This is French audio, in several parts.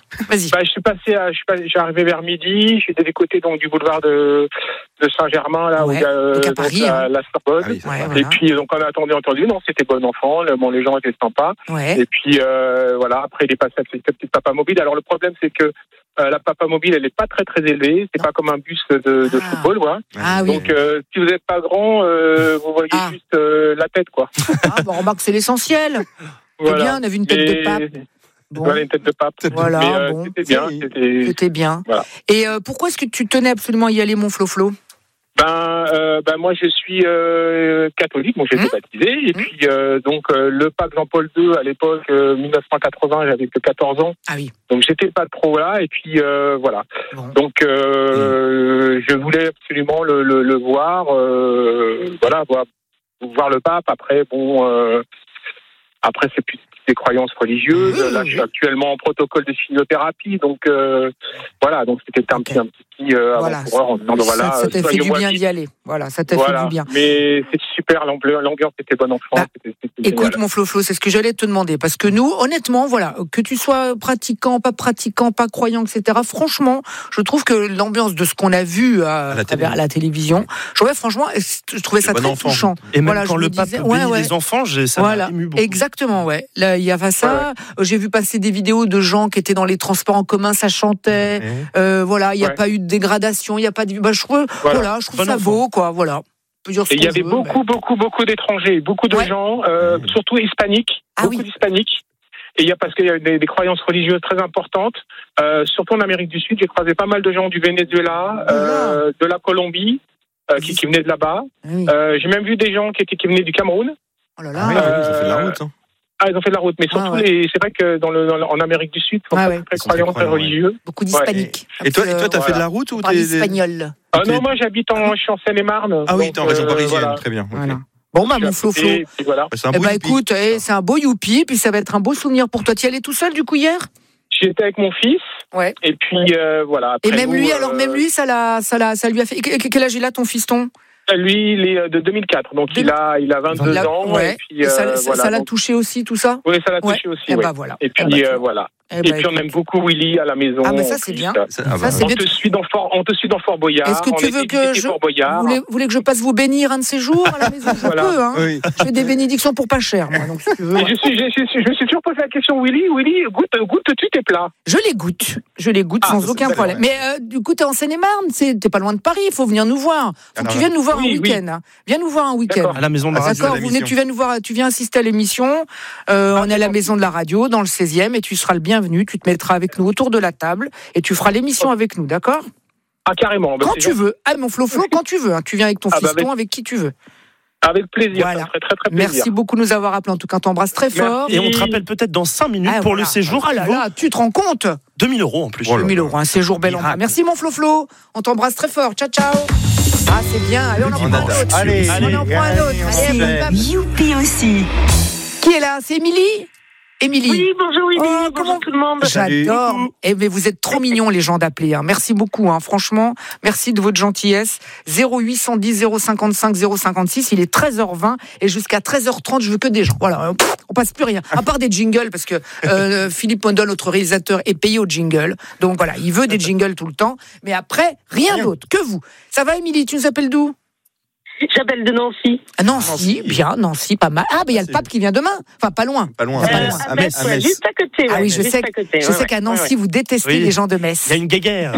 Vas-y. Je suis arrivé vers midi. J'étais des côtés donc du boulevard de Saint-Germain, là où il y a Paris, la Sorbonne. Ah oui, Et puis donc on a entendu. Non, c'était bon enfant. Les gens étaient sympas. Ouais. Et puis voilà. Après il est passé à cette petite papa mobile. Alors le problème c'est que la papa mobile, elle est pas très très élevée. C'est pas comme un bus de football, quoi. Ah oui. Donc si vous n'êtes pas grand, vous voyez juste la tête, quoi. Remarque, c'est l'essentiel. Voilà. C'est bien, on a vu une tête de pape. Bon. Voilà, une tête de pape. Voilà, mais, bon. C'était bien. C'était bien. Voilà. Et pourquoi est-ce que tu tenais absolument à y aller, mon Flo-Flo ? Moi je suis catholique, j'ai été baptisé et puis donc le pape Jean-Paul II à l'époque 1980, j'avais que 14 ans. Ah oui. Donc j'étais pas trop là et puis voilà. Bon. Donc je voulais absolument le voir voir le pape. Après c'est plus des croyances religieuses. Là, je suis actuellement en protocole de chimiothérapie, donc voilà. Donc c'était un petit avant-coureur en disant voilà. Ça t'a fait du bien d'y aller. Voilà, ça t'a fait du bien. Mais c'est super, l'ambiance était bonne en France. Écoute, mon Flo-Flo, c'est ce que j'allais te demander, parce que nous, honnêtement, voilà, que tu sois pratiquant, pas croyant, etc. Franchement, je trouve que l'ambiance de ce qu'on a vu à la télévision, je trouvais ça très touchant. Et même quand le pape bénit les enfants, ça m'a ému beaucoup. Exactement, ouais. Là, il y avait ça. Ouais. J'ai vu passer des vidéos de gens qui étaient dans les transports en commun, ça chantait. Voilà, il n'y a pas eu de dégradation, il n'y a pas de. Je trouve ça beau, quoi. Voilà. Et il y avait beaucoup d'étrangers, beaucoup de gens, surtout hispaniques, d'hispaniques. Et parce qu'il y a des croyances religieuses très importantes, surtout en Amérique du Sud. J'ai croisé pas mal de gens du Venezuela, de la Colombie, qui venaient de là-bas. Oui. J'ai même vu des gens qui venaient du Cameroun. Oh là là. Ils ont fait de la route. Ils ont fait de la route, mais surtout, c'est vrai que en Amérique du Sud, ils sont très croyants, très religieux. Beaucoup d'hispaniques. Et toi, t'as fait de la route ou t'es espagnol? Non, moi, je suis en Seine-et-Marne. Ah oui, t'es en région parisienne, très bien. Voilà. Bon, mon Flo-Flo. Écoute, c'est un beau youpi, puis ça va être un beau souvenir pour toi. Tu y allais tout seul, du coup, hier? J'étais avec mon fils. Ouais. Et puis, voilà. Et même lui, ça lui a fait. Quel âge il a, ton fiston? Lui, il est de 2004, donc il a 22 ans. Ouais. Et puis, ça l'a touché aussi, tout ça? Oui, ça l'a touché aussi. Voilà. Et puis, voilà. Et puis on aime beaucoup Willy à la maison. Ah, mais ça c'est bien. On te suit dans Fort Boyard. Est-ce que tu veux que vous voulez que je passe vous bénir un de ces jours à la maison? Je peux, hein. Oui. Je fais des bénédictions pour pas cher, moi. Donc, si tu veux, je me suis toujours posé la question, Willy, goûtes-tu tes plats? Je les goûte sans aucun problème. Mais du coup, t'es en Seine-et-Marne, t'es pas loin de Paris, il faut venir nous voir. Faut que tu viennes nous voir un week-end. Viens nous voir un week-end. À la maison de la radio. D'accord, tu viens nous voir, tu viens assister à l'émission. On est à la maison de la radio, dans le 16e, et tu seras le bienvenu. Tu te mettras avec nous autour de la table et tu feras l'émission avec nous, d'accord? Ah, carrément. Quand tu veux. Ah, mon Flo-Flo, quand tu veux. Tu viens avec ton fiston, avec qui tu veux. Avec plaisir, ça serait très très plaisir. Merci beaucoup de nous avoir appelés. En tout cas, on t'embrasse très fort. Et on te rappelle peut-être dans 5 minutes pour le séjour. Ah là là, tu te rends compte? 2 000 € en plus. 2 000 €, un séjour bel en bas. Merci mon Flo-Flo. On t'embrasse très fort. Ciao, ciao. Ah, c'est bien. Allez, on en prend un autre. Allez, on en prend un autre. Allez, youpi aussi. Qui est là? C'est Émilie? Émilie. Oui, bonjour Émilie, bonjour tout le monde. J'adore. Mais vous êtes trop mignons les gens d'appeler. Merci beaucoup. Franchement, merci de votre gentillesse. 0810 055 056. Il est 13h20 et jusqu'à 13h30, je veux que des gens. Voilà, on passe plus rien. À part des jingles parce que Philippe Mondol, notre réalisateur, est payé au jingle. Donc voilà, il veut des jingles tout le temps. Mais après, rien d'autre que vous. Ça va, Émilie? Tu nous appelles d'où? J'appelle de Nancy. Nancy, bien, Nancy, pas mal. Ah, il y a le pape qui vient demain. Enfin, pas loin. À Metz, juste à côté. Ah oui, je sais qu'à Nancy, vous détestez les gens de Metz. Il y a une guéguerre.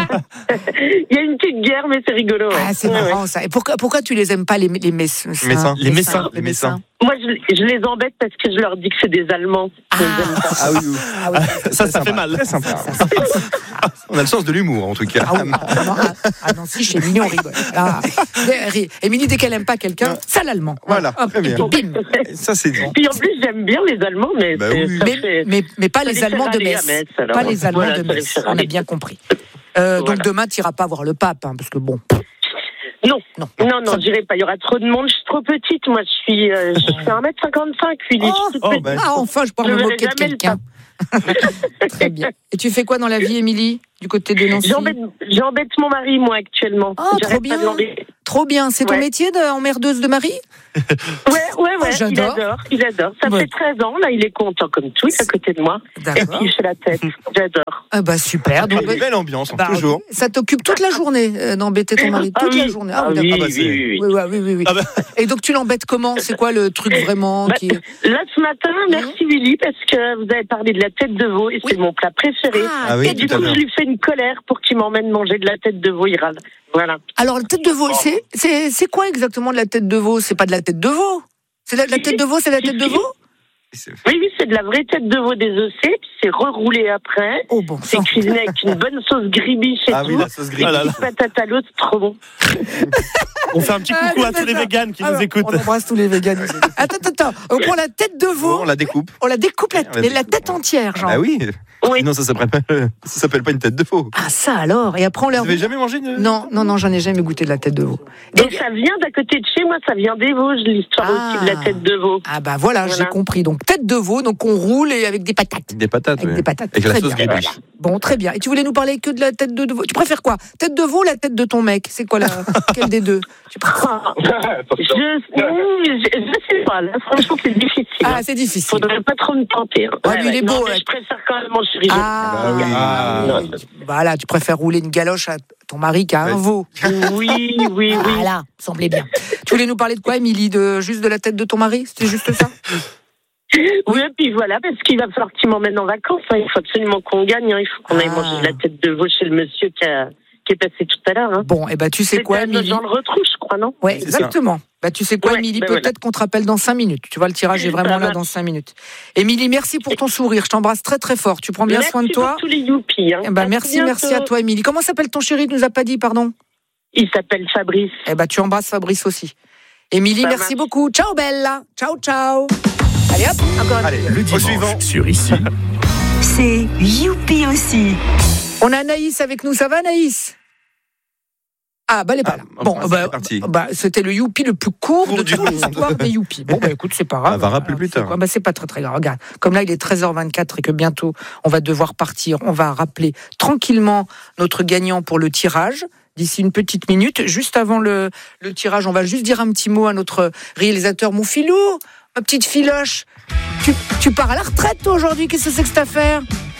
Il y a une petite guerre, mais c'est rigolo. Ah, c'est marrant, ça. Et pourquoi tu les aimes pas, les Messins? Les Messins. Moi, je les embête parce que je leur dis que c'est des Allemands. Ah oui. Ça fait mal. Très sympa. On a le sens de l'humour, en tout cas. Ah non, si, chez Mignon, on rigole. Émilie, dès qu'elle aime pas quelqu'un, ça l'allemand. Voilà, très bien. Bim. Ça, c'est bon. Puis en plus, j'aime bien les Allemands, mais mais pas les Allemands de Metz. Pas les Allemands de Metz. On a bien compris. Donc demain, tu n'iras pas voir le pape, parce que bon. Non, j'irai pas. Il y aura trop de monde. Je suis trop petite. Moi, je fais 1m55. Enfin, je peux me moquer de quelqu'un. Très bien. Et tu fais quoi dans la vie, Émilie, du côté de Nancy? J'embête mon mari, moi, actuellement. Trop bien. Trop bien. C'est ton métier d'emmerdeuse de mari? Ouais. Il adore. Ça fait 13 ans. Là, il est content comme tout. Il est à côté de moi. D'accord. Et puis, il fait la tête. J'adore. Ah bah super. Donc, une belle ambiance, toujours. Ça t'occupe toute la journée d'embêter ton mari, toute la journée. Oui. Et donc tu l'embêtes comment? C'est quoi le truc vraiment qui... Là ce matin, merci Willy, parce que vous avez parlé de la tête de veau et c'est mon plat préféré. Et du coup, je lui fais une colère pour qu'il m'emmène manger de la tête de veau. Il râle. Voilà. Alors la tête de veau, c'est quoi exactement de la tête de veau? C'est pas de la tête de veau. C'est la tête de veau, c'est la tête de veau? Oui, c'est de la vraie tête de veau désossée, puis c'est reroulé après. Oh bon. C'est cuisiné avec une bonne sauce gribiche et tout. Oui, la sauce gribiche. Et patate à l'eau, c'est trop bon. On fait un petit coucou à tous les véganes qui nous écoutent. On embrasse tous les véganes. Attends. On prend la tête de veau. On la découpe. La tête entière, genre. Ah oui. Sinon, ça s'appelle pas une tête de veau. Ah, ça alors. Et après, on Vous n'avez jamais mangé une... Non, j'en ai jamais goûté de la tête de veau. Donc, ça vient d'à côté de chez moi, ça vient des Vosges, l'histoire aussi de la tête de veau. Ah bah voilà, j'ai compris. Donc, tête de veau, donc on roule et avec des patates. Des patates, avec des patates. Avec la sauce gribiche. Bon, très bien. Et tu voulais nous parler que de la tête de veau. Tu préfères quoi? Tête de veau ou la tête de ton mec? C'est quoi quelle des deux? Je sais pas, là, franchement, c'est difficile. Ah, c'est difficile. Faudrait pas trop me tenter. Lui, il est beau. Je préfère quand même mon chéri. Voilà, tu préfères rouler une galoche à ton mari qu'à un veau. Oui. Voilà, semblait bien. Tu voulais nous parler de quoi, Émilie? Juste de la tête de ton mari? C'était juste ça? Oui, et puis voilà, parce qu'il va falloir qu'il m'emmène en vacances. Il faut absolument qu'on gagne. Il faut qu'on aille manger de la tête de veau chez le monsieur qui est passé tout à l'heure. Bon, et tu sais quoi, Émilie? Jean le retrouve, je crois, non? Oui, exactement. Tu sais quoi, Émilie, peut-être qu'on te rappelle dans 5 minutes. Tu vois, le tirage est vraiment là dans 5 minutes. Émilie, merci pour ton sourire. Je t'embrasse très très fort. Tu prends bien soin de toi. Merci pour tous les youpies. Merci à toi, Émilie. Comment s'appelle ton chéri? Tu nous as pas dit, pardon? Il s'appelle Fabrice. Tu embrasses Fabrice aussi. Émilie, merci beaucoup. Ciao, Bella. Ciao. Allez hop, encore un. Allez, le dimanche suivant. Sur Ici. C'est youpi aussi. On a Anaïs avec nous. Ça va, Anaïs? Ah, elle est pas là. Bon, c'était le youpi le plus court de toute l'histoire des youpis. Bon, écoute, c'est pas grave. On va rappeler plus tard. C'est pas très grave. Regarde, comme là, il est 13h24 et que bientôt, on va devoir partir. On va rappeler tranquillement notre gagnant pour le tirage. D'ici une petite minute, juste avant le tirage, on va juste dire un petit mot à notre réalisateur. Mon filou, ma petite filoche, tu pars à la retraite, toi, aujourd'hui? Qu'est-ce que c'est que cette affaire?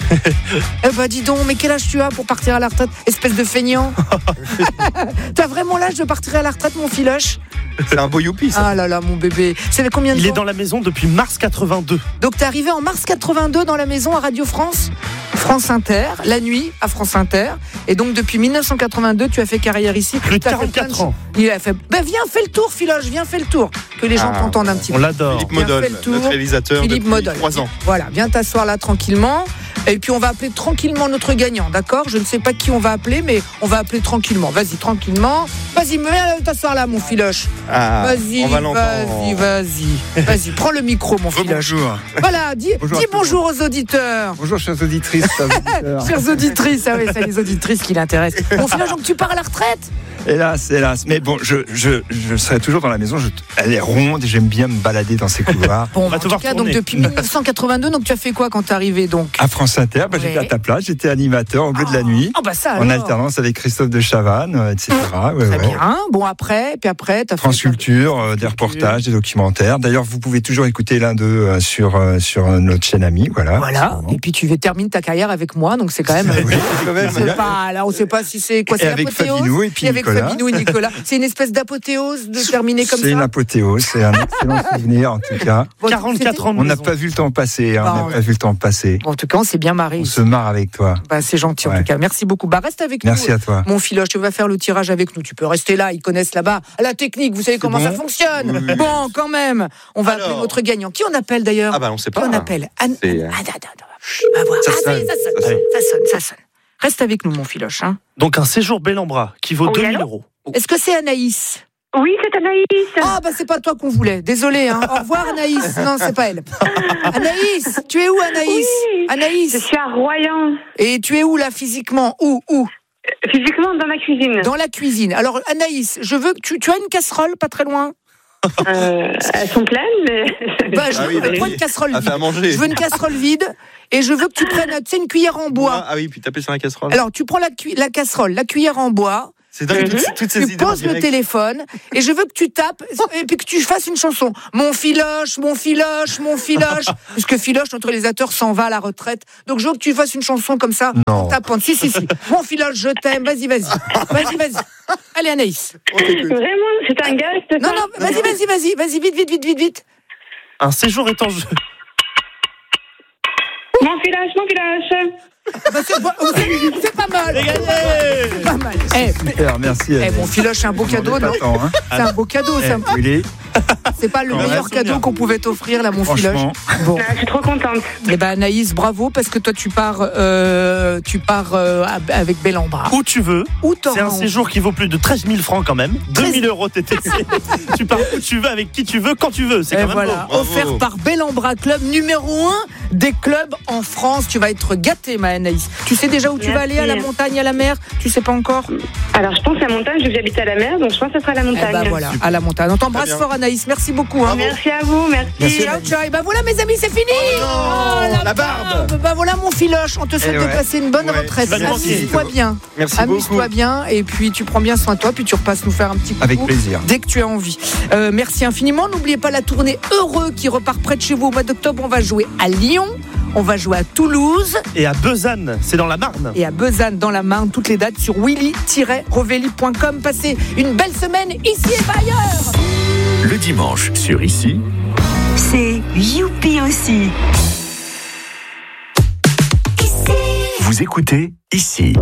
Dis donc, mais quel âge tu as pour partir à la retraite, espèce de feignant? T'as vraiment l'âge de partir à la retraite, mon filoche? C'est un beau youpi, ça. Ah là là, mon bébé. Ça fait combien de temps? Il est dans la maison depuis mars 82. Donc t'es arrivé en mars 82 dans la maison à Radio France Inter, la nuit à France Inter. Et donc depuis 1982, tu as fait carrière ici. Plus de 44 ans. Il a fait. Viens, fais le tour, Filoche, fais le tour. Que les gens t'entendent un petit peu. On l'adore. Philippe Modol, notre réalisateur Philippe depuis Modol. 3 ans. Voilà, viens t'asseoir là tranquillement. Et puis on va appeler tranquillement notre gagnant, d'accord? Je ne sais pas qui on va appeler, mais on va appeler tranquillement. Vas-y, tranquillement. Vas-y, viens t'asseoir là, mon Filoche. Vas-y, prends le micro, mon Filoche. Bonjour. Voilà, dis bonjour aux auditeurs. Bonjour, chères auditrices. Chères auditrices, c'est les auditrices qui l'intéressent. Mon Filoche, donc tu pars à la retraite? Hélas. Mais bon, je serai toujours dans la maison. Elle est ronde et j'aime bien me balader dans ces couloirs. Bon, en tout cas, donc depuis 1982, donc tu as fait quoi quand t'es arrivé donc? À France Inter, j'étais à ta place, j'étais animateur au bleu de la nuit. En alternance avec Christophe de Chavannes, etc. Très bien. Bon, après, t'as France Culture, des reportages, des documentaires. D'ailleurs, vous pouvez toujours écouter l'un d'eux sur notre chaîne amie. Voilà. Et puis tu termines ta carrière avec moi, donc c'est quand même. On sait pas si c'est quoi. Et avec Fabinou et puis Nicolas. C'est une espèce d'apothéose de terminer comme ça. C'est une apothéose, c'est un excellent souvenir en tout cas. 44 ans. On n'a pas vu le temps passer. En tout cas, on s'est bien marré. On se marre avec toi. C'est gentil en tout cas. Merci beaucoup. Reste avec nous. Merci à toi. Mon Filoche, tu vas faire le tirage avec nous. Tu peux rester là. Ils connaissent là-bas la technique. Vous savez comment ça fonctionne. Oui. Bon, quand même. On va appeler notre gagnant. Qui on appelle d'ailleurs? On sait pas. Qui on appelle? On va voir. Ça sonne. Reste avec nous, mon Filoche. Donc un séjour bel en bras qui vaut 2000 €. Est-ce que c'est Anaïs? Oui, c'est Anaïs. C'est pas toi qu'on voulait. Désolée. Au revoir, Anaïs. Non, c'est pas elle. Anaïs, tu es où, Anaïs? Oui, Anaïs. Je suis à Royan. Et tu es où, là, physiquement? Où Physiquement, dans la cuisine. Dans la cuisine. Alors, Anaïs, je veux que tu as une casserole pas très loin? Elles sont pleines, mais... Je veux une casserole vide. À manger. Je veux une casserole vide et je veux que tu prennes une cuillère en bois. Ah oui, puis taper sur la casserole. Alors, tu prends la casserole, la cuillère en bois. C'est dingue, toutes ces idées. Tu poses le téléphone et je veux que tu tapes et puis que tu fasses une chanson. Mon filoche, mon filoche, mon filoche. Puisque Filoche, notre réalisateur, s'en va à la retraite. Donc je veux que tu fasses une chanson comme ça en tapant. Si. Mon filoche, je t'aime. Vas-y. Allez, Anaïs. Vraiment, c'est un gars, c'est ça? Non, vas-y, vite. Un séjour est en jeu. Mon filoche. C'est pas mal. C'est pas mal. Super, merci. Mon filoche, c'est un beau cadeau, non? C'est un beau cadeau, ça. C'est pas le meilleur cadeau qu'on pouvait t'offrir, là, mon filoche. Bon. Je suis trop contente. Eh ben, Anaïs, bravo, parce que toi, tu pars avec bel embras. Où tu veux. C'est un séjour qui vaut plus de 13 000 francs quand même. 2 000 euros TTC. Tu pars où tu veux, avec qui tu veux, quand tu veux. C'est quand même beau. Offert par Bel Embras Club, numéro 1 des clubs en France. Tu vas être gâtée, ma Anaïs. Tu sais déjà où tu vas aller, à la montagne, à la mer? Tu sais pas encore? Alors, je pense à la montagne, vu que j'habite à la mer, donc je pense que ce sera à la montagne. Eh ben voilà, à la montagne. On t'embrasse fort, Anaïs. Merci beaucoup. Merci à vous, merci. Ciao. Et ben voilà, mes amis, c'est fini. La barbe. Ben voilà, mon filoche. On te souhaite de passer une bonne retraite. Amuse-toi bien. Merci beaucoup. Amuse-toi bien. Et puis, tu prends bien soin de toi. Puis, tu repasses nous faire un petit coucou. Avec plaisir. Dès que tu as envie. Merci infiniment. N'oubliez pas la tournée Heureux qui repart près de chez vous au mois d'octobre. On va jouer à Lyon. On va jouer à Toulouse. Et à Besanne, c'est dans la Marne. Et à Besanne, dans la Marne, toutes les dates sur willy-rovelli.com. Passez une belle semaine ici et pas ailleurs. Le dimanche sur Ici, c'est Youpi aussi. vous écoutez Ici.